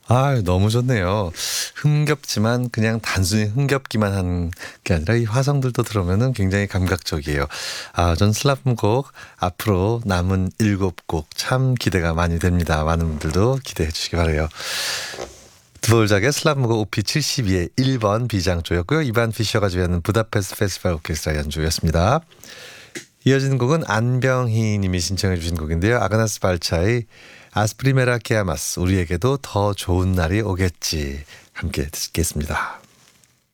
아, 너무 좋네요. 흥겹지만 그냥 단순히 흥겹기만 한 게 아니라 이 화성들도 들어오면은 굉장히 감각적이에요. 아, 전 슬라프 곡 앞으로 남은 7곡 참 기대가 많이 됩니다. 많은 분들도 기대해 주시기 바라요. 드볼작의 슬라프 곡 OP 72의 1번 비장조였고요. 이반 피셔가 주연은 부다페스트 페스티벌 오케스트라 연주였습니다. 이어지는 곡은 안병희 님이 신청해 주신 곡인데요. 아그나스 발차의 아스프리메라 케아마스 우리에게도 더 좋은 날이 오겠지 함께 듣겠습니다.